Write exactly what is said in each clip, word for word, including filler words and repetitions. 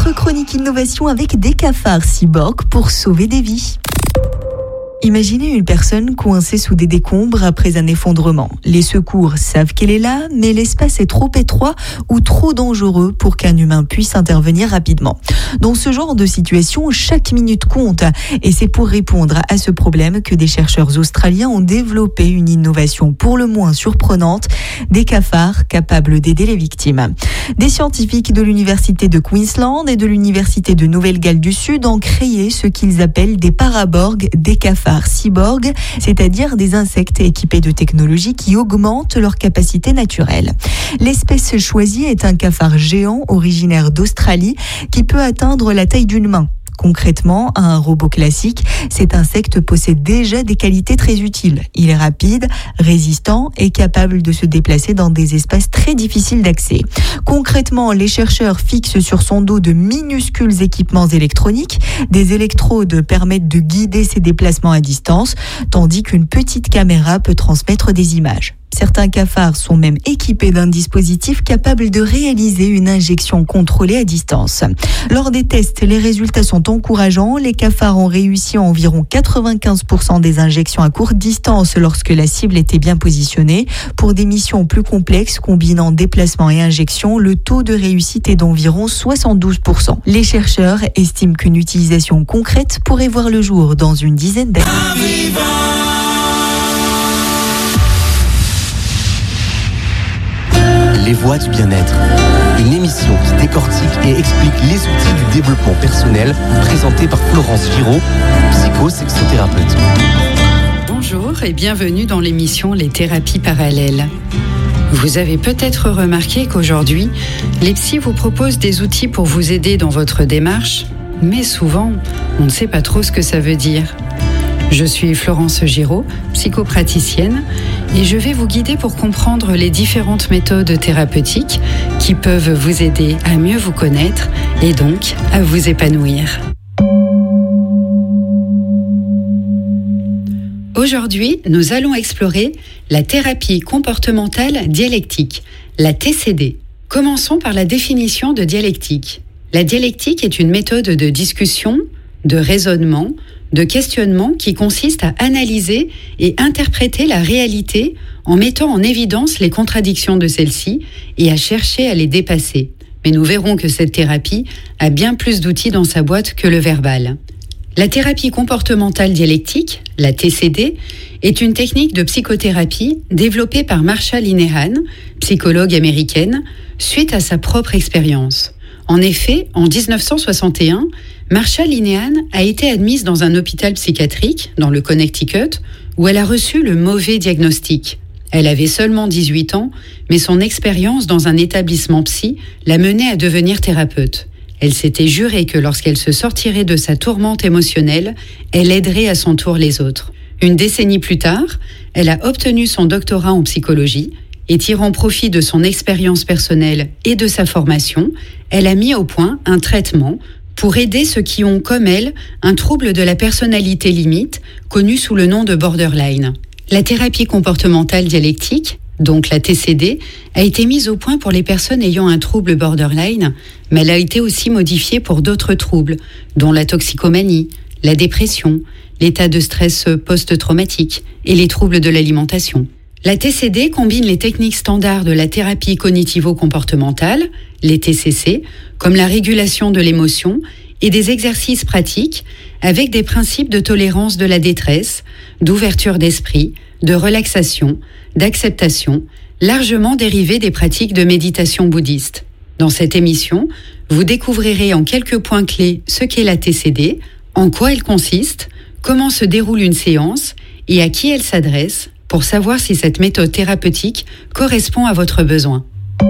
Notre chronique innovation avec des cafards cyborgs pour sauver des vies. Imaginez une personne coincée sous des décombres après un effondrement. Les secours savent qu'elle est là, mais l'espace est trop étroit ou trop dangereux pour qu'un humain puisse intervenir rapidement. Dans ce genre de situation, chaque minute compte. Et c'est pour répondre à ce problème que des chercheurs australiens ont développé une innovation pour le moins surprenante, des cafards capables d'aider les victimes. Des scientifiques de l'université de Queensland et de l'université de Nouvelle-Galles du Sud ont créé ce qu'ils appellent des paraborgs, des cafards cyborgs, c'est-à-dire des insectes équipés de technologies qui augmentent leur capacité naturelle. L'espèce choisie est un cafard géant originaire d'Australie qui peut atteindre la taille d'une main. Concrètement, un robot classique, cet insecte possède déjà des qualités très utiles. Il est rapide, résistant et capable de se déplacer dans des espaces très difficiles d'accès. Concrètement, les chercheurs fixent sur son dos de minuscules équipements électroniques. Des électrodes permettent de guider ses déplacements à distance, tandis qu'une petite caméra peut transmettre des images. Certains cafards sont même équipés d'un dispositif capable de réaliser une injection contrôlée à distance. Lors des tests, les résultats sont encourageants. Les cafards ont réussi environ quatre-vingt-quinze pour cent des injections à courte distance lorsque la cible était bien positionnée. Pour des missions plus complexes, combinant déplacement et injection, le taux de réussite est d'environ soixante-douze pour cent. Les chercheurs estiment qu'une utilisation concrète pourrait voir le jour dans une dizaine d'années. Les voix du bien-être, une émission qui décortique et explique les outils du développement personnel présentée par Florence Giraud, psychosexothérapeute. Bonjour et bienvenue dans l'émission Les thérapies parallèles. Vous avez peut-être remarqué qu'aujourd'hui, les psys vous proposent des outils pour vous aider dans votre démarche, mais souvent, on ne sait pas trop ce que ça veut dire. Je suis Florence Giraud, psychopraticienne, et je vais vous guider pour comprendre les différentes méthodes thérapeutiques qui peuvent vous aider à mieux vous connaître et donc à vous épanouir. Aujourd'hui, nous allons explorer la thérapie comportementale dialectique, la T C D. Commençons par la définition de dialectique. La dialectique est une méthode de discussion, de raisonnement, de questionnement qui consiste à analyser et interpréter la réalité en mettant en évidence les contradictions de celle-ci et à chercher à les dépasser. Mais nous verrons que cette thérapie a bien plus d'outils dans sa boîte que le verbal. La thérapie comportementale dialectique, la T C D, est une technique de psychothérapie développée par Marsha Linehan, psychologue américaine, suite à sa propre expérience. En effet, en dix-neuf cent soixante et un, Marsha Linehan a été admise dans un hôpital psychiatrique, dans le Connecticut, où elle a reçu le mauvais diagnostic. Elle avait seulement dix-huit ans, mais son expérience dans un établissement psy l'a menée à devenir thérapeute. Elle s'était juré que lorsqu'elle se sortirait de sa tourmente émotionnelle, elle aiderait à son tour les autres. Une décennie plus tard, elle a obtenu son doctorat en psychologie et tirant profit de son expérience personnelle et de sa formation, elle a mis au point un traitement pour aider ceux qui ont, comme elle, un trouble de la personnalité limite, connu sous le nom de borderline. La thérapie comportementale dialectique, donc la T C D, a été mise au point pour les personnes ayant un trouble borderline, mais elle a été aussi modifiée pour d'autres troubles, dont la toxicomanie, la dépression, l'état de stress post-traumatique et les troubles de l'alimentation. La T C D combine les techniques standards de la thérapie cognitivo-comportementale, les T C C, comme la régulation de l'émotion et des exercices pratiques avec des principes de tolérance de la détresse, d'ouverture d'esprit, de relaxation, d'acceptation, largement dérivés des pratiques de méditation bouddhiste. Dans cette émission, vous découvrirez en quelques points clés ce qu'est la T C D, en quoi elle consiste, comment se déroule une séance et à qui elle s'adresse, pour savoir si cette méthode thérapeutique correspond à votre besoin.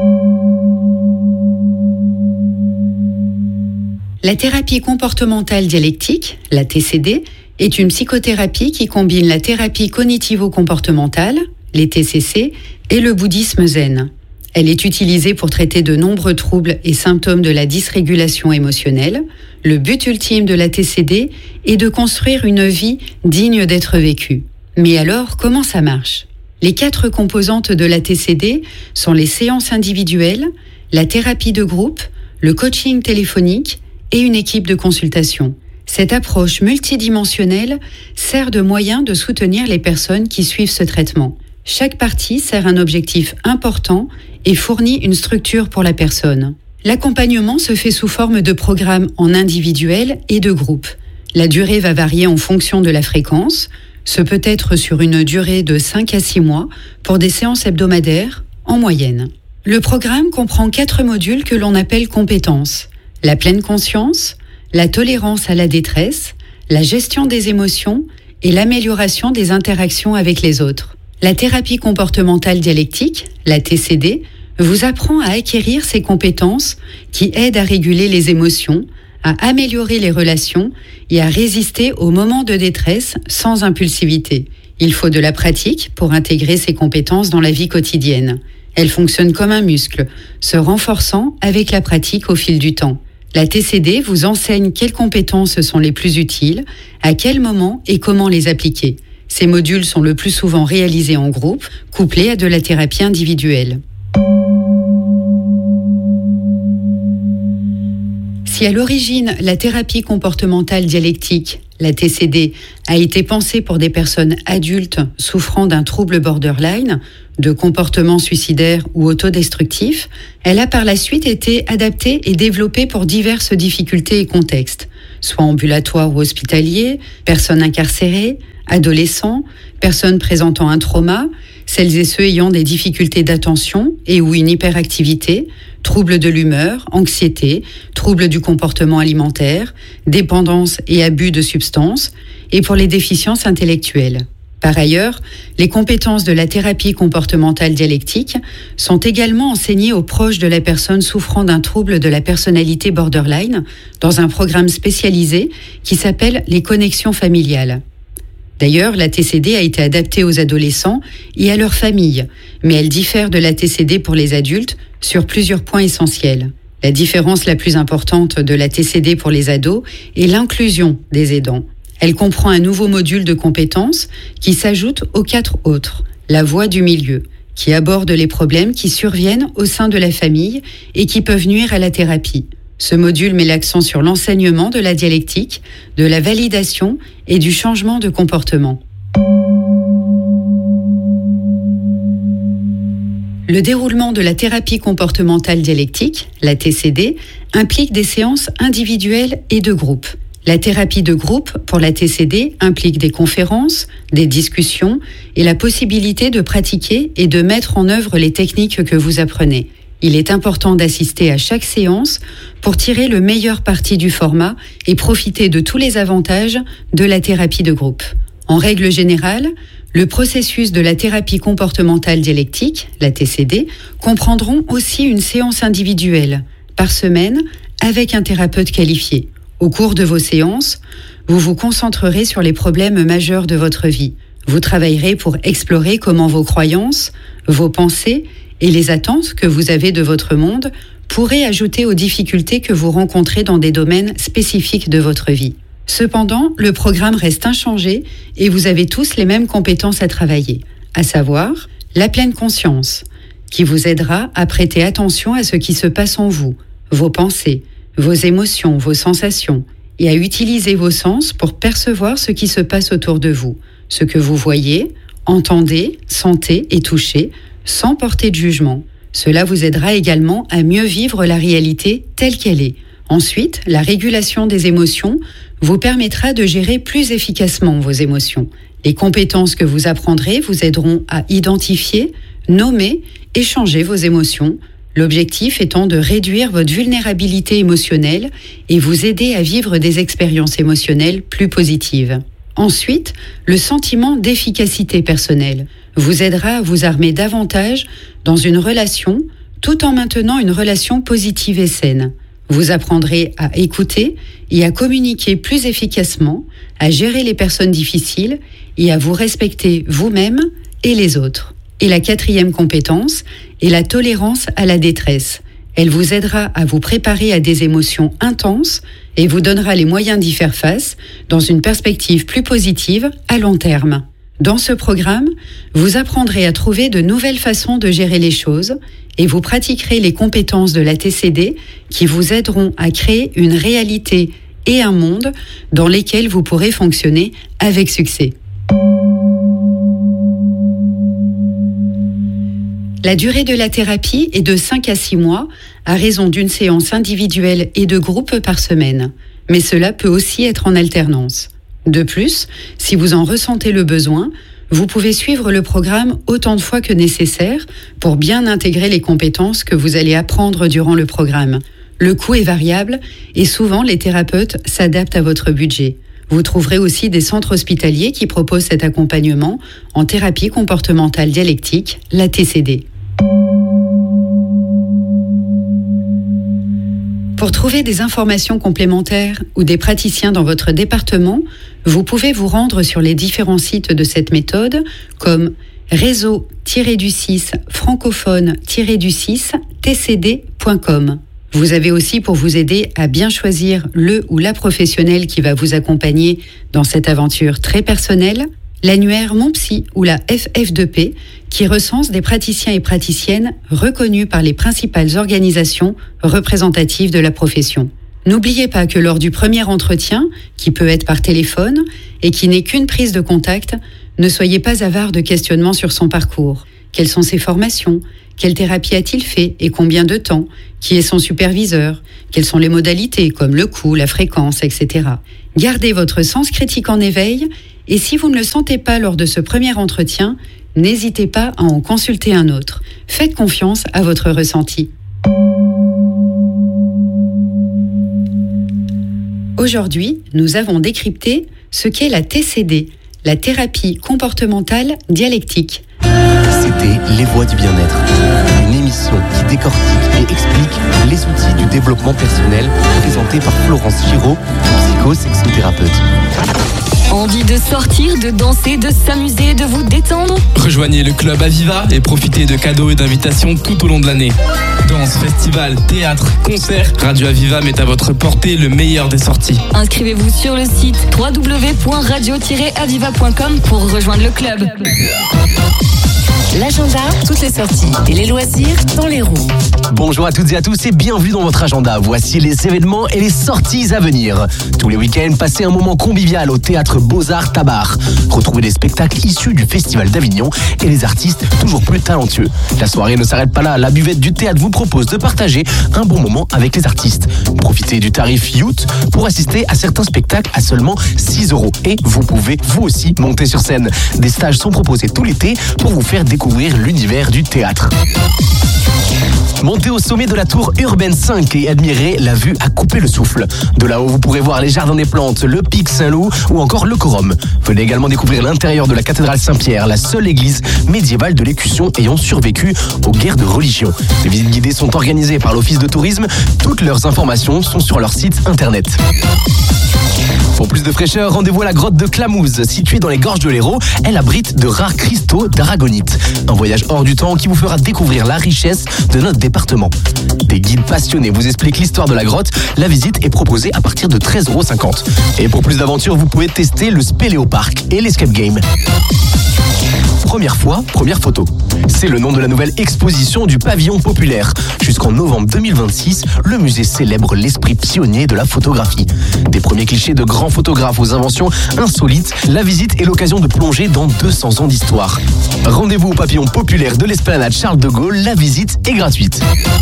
La thérapie comportementale dialectique, la T C D, est une psychothérapie qui combine la thérapie cognitivo-comportementale, les T C C, et le bouddhisme zen. Elle est utilisée pour traiter de nombreux troubles et symptômes de la dysrégulation émotionnelle. Le but ultime de la T C D est de construire une vie digne d'être vécue. Mais alors, comment ça marche ? Les quatre composantes de la T C D sont les séances individuelles, la thérapie de groupe, le coaching téléphonique et une équipe de consultation. Cette approche multidimensionnelle sert de moyen de soutenir les personnes qui suivent ce traitement. Chaque partie sert un objectif important et fournit une structure pour la personne. L'accompagnement se fait sous forme de programmes en individuel et de groupe. La durée va varier en fonction de la fréquence. Ce peut être sur une durée de cinq à six mois pour des séances hebdomadaires en moyenne. Le programme comprend quatre modules que l'on appelle compétences. La pleine conscience, la tolérance à la détresse, la gestion des émotions et l'amélioration des interactions avec les autres. La thérapie comportementale dialectique, la T C D, vous apprend à acquérir ces compétences qui aident à réguler les émotions, à améliorer les relations et à résister aux moments de détresse sans impulsivité. Il faut de la pratique pour intégrer ces compétences dans la vie quotidienne. Elles fonctionnent comme un muscle, se renforçant avec la pratique au fil du temps. La T C D vous enseigne quelles compétences sont les plus utiles, à quel moment et comment les appliquer. Ces modules sont le plus souvent réalisés en groupe, couplés à de la thérapie individuelle. Si à l'origine, la thérapie comportementale dialectique, la T C D, a été pensée pour des personnes adultes souffrant d'un trouble borderline, de comportement suicidaire ou autodestructif, elle a par la suite été adaptée et développée pour diverses difficultés et contextes, soit ambulatoires ou hospitaliers, personnes incarcérées, adolescents, personnes présentant un trauma, celles et ceux ayant des difficultés d'attention et ou une hyperactivité, troubles de l'humeur, anxiété, troubles du comportement alimentaire, dépendance et abus de substances, et pour les déficiences intellectuelles. Par ailleurs, les compétences de la thérapie comportementale dialectique sont également enseignées aux proches de la personne souffrant d'un trouble de la personnalité borderline dans un programme spécialisé qui s'appelle les connexions familiales. D'ailleurs, la T C D a été adaptée aux adolescents et à leurs familles, mais elle diffère de la T C D pour les adultes sur plusieurs points essentiels. La différence la plus importante de la T C D pour les ados est l'inclusion des aidants. Elle comprend un nouveau module de compétences qui s'ajoute aux quatre autres, la voie du milieu, qui aborde les problèmes qui surviennent au sein de la famille et qui peuvent nuire à la thérapie. Ce module met l'accent sur l'enseignement de la dialectique, de la validation et du changement de comportement. Le déroulement de la thérapie comportementale dialectique, la T C D, implique des séances individuelles et de groupe. La thérapie de groupe pour la T C D implique des conférences, des discussions et la possibilité de pratiquer et de mettre en œuvre les techniques que vous apprenez. Il est important d'assister à chaque séance pour tirer le meilleur parti du format et profiter de tous les avantages de la thérapie de groupe. En règle générale, le processus de la thérapie comportementale dialectique, la T C D, comprendront aussi une séance individuelle par semaine avec un thérapeute qualifié. Au cours de vos séances, vous vous concentrerez sur les problèmes majeurs de votre vie. Vous travaillerez pour explorer comment vos croyances, vos pensées et les attentes que vous avez de votre monde pourraient ajouter aux difficultés que vous rencontrez dans des domaines spécifiques de votre vie. Cependant, le programme reste inchangé et vous avez tous les mêmes compétences à travailler, à savoir la pleine conscience, qui vous aidera à prêter attention à ce qui se passe en vous, vos pensées, vos émotions, vos sensations, et à utiliser vos sens pour percevoir ce qui se passe autour de vous, ce que vous voyez, entendez, sentez et touchez, sans porter de jugement. Cela vous aidera également à mieux vivre la réalité telle qu'elle est. Ensuite, la régulation des émotions vous permettra de gérer plus efficacement vos émotions. Les compétences que vous apprendrez vous aideront à identifier, nommer et changer vos émotions, l'objectif étant de réduire votre vulnérabilité émotionnelle et vous aider à vivre des expériences émotionnelles plus positives. Ensuite, le sentiment d'efficacité personnelle vous aidera à vous armer davantage dans une relation tout en maintenant une relation positive et saine. Vous apprendrez à écouter et à communiquer plus efficacement, à gérer les personnes difficiles et à vous respecter vous-même et les autres. Et la quatrième compétence est la tolérance à la détresse. Elle vous aidera à vous préparer à des émotions intenses et vous donnera les moyens d'y faire face dans une perspective plus positive à long terme. Dans ce programme, vous apprendrez à trouver de nouvelles façons de gérer les choses et vous pratiquerez les compétences de la T C D qui vous aideront à créer une réalité et un monde dans lesquels vous pourrez fonctionner avec succès. La durée de la thérapie est de cinq à six mois à raison d'une séance individuelle et de groupe par semaine, mais cela peut aussi être en alternance. De plus, si vous en ressentez le besoin, vous pouvez suivre le programme autant de fois que nécessaire pour bien intégrer les compétences que vous allez apprendre durant le programme. Le coût est variable et souvent les thérapeutes s'adaptent à votre budget. Vous trouverez aussi des centres hospitaliers qui proposent cet accompagnement en thérapie comportementale dialectique, la T C D. Pour trouver des informations complémentaires ou des praticiens dans votre département, vous pouvez vous rendre sur les différents sites de cette méthode comme réseau du six francophone du six t c d point com. Vous avez aussi pour vous aider à bien choisir le ou la professionnelle qui va vous accompagner dans cette aventure très personnelle, l'annuaire Mon Psy ou la F F deux P qui recense des praticiens et praticiennes reconnus par les principales organisations représentatives de la profession. N'oubliez pas que lors du premier entretien, qui peut être par téléphone et qui n'est qu'une prise de contact, ne soyez pas avare de questionnements sur son parcours. Quelles sont ses formations ? Quelle thérapie a-t-il fait et combien de temps ? Qui est son superviseur ? Quelles sont les modalités comme le coût, la fréquence, et cetera. Gardez votre sens critique en éveil et si vous ne le sentez pas lors de ce premier entretien, n'hésitez pas à en consulter un autre. Faites confiance à votre ressenti. Aujourd'hui, nous avons décrypté ce qu'est la T C D, la thérapie comportementale dialectique. C'était Les Voix du Bien-être, une émission qui décortique et explique les outils du développement personnel présentée par Florence Giraud, psycho-sexothérapeute. Envie de sortir, de danser, de s'amuser, de vous détendre ? Rejoignez le club Aviva et profitez de cadeaux et d'invitations tout au long de l'année. Danse, festival, théâtre, concerts, Radio Aviva met à votre portée le meilleur des sorties. Inscrivez-vous sur le site w w w point radio tiret aviva point com pour rejoindre le club. L'agenda, toutes les sorties et les loisirs dans les roues. Bonjour à toutes et à tous et bienvenue dans votre agenda. Voici les événements et les sorties à venir. Tous les week-ends, passez un moment convivial au théâtre Beaux-Arts Tabar. Retrouvez des spectacles issus du Festival d'Avignon et les artistes toujours plus talentueux. La soirée ne s'arrête pas là. La buvette du théâtre vous propose de partager un bon moment avec les artistes. Profitez du tarif Youth pour assister à certains spectacles à seulement six euros. Et vous pouvez vous aussi monter sur scène. Des stages sont proposés tout l'été pour vous faire découvrir l'univers du théâtre. Montez au sommet de la tour Urbaine cinq et admirez la vue à couper le souffle. De là-haut, vous pourrez voir les jardins des plantes, le pic Saint-Loup ou encore le Corum. Venez également découvrir l'intérieur de la cathédrale Saint-Pierre, la seule église médiévale de l'Écusson ayant survécu aux guerres de religion. Les visites guidées sont organisées par l'Office de tourisme. Toutes leurs informations sont sur leur site internet. Pour plus de fraîcheur, rendez-vous à la grotte de Clamouze, située dans les gorges de l'Hérault. Elle abrite de rares cristaux d'aragonite. Un voyage hors du temps qui vous fera découvrir la richesse de notre département. Des guides passionnés vous expliquent l'histoire de la grotte. La visite est proposée à partir de treize euros cinquante. Et pour plus d'aventures, vous pouvez tester le Spéléopark et l'Escape Game. Première fois, première photo. C'est le nom de la nouvelle exposition du pavillon populaire. Jusqu'en novembre deux mille vingt-six, le musée célèbre l'esprit pionnier de la photographie. Des premiers clichés de grands photographes aux inventions insolites, la visite est l'occasion de plonger dans deux cents ans d'histoire. Rendez-vous au pavillon populaire de l'Esplanade Charles de Gaulle, la visite est gratuite.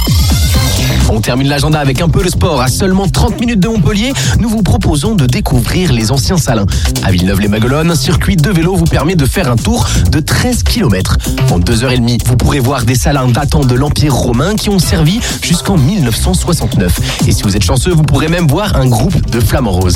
On termine l'agenda avec un peu de sport. À seulement trente minutes de Montpellier, nous vous proposons de découvrir les anciens salins. À Villeneuve-les-Maguelones, un circuit de vélo vous permet de faire un tour de treize kilomètres. En deux heures trente, vous pourrez voir des salins datant de l'Empire romain qui ont servi jusqu'en mille neuf cent soixante-neuf. Et si vous êtes chanceux, vous pourrez même voir un groupe de flamants roses.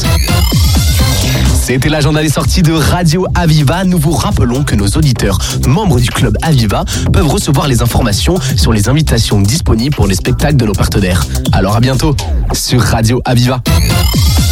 C'était l'agenda des sorties de Radio Aviva. Nous vous rappelons que nos auditeurs, membres du club Aviva, peuvent recevoir les informations sur les invitations disponibles pour les spectacles de nos partenaires. Alors à bientôt sur Radio Aviva.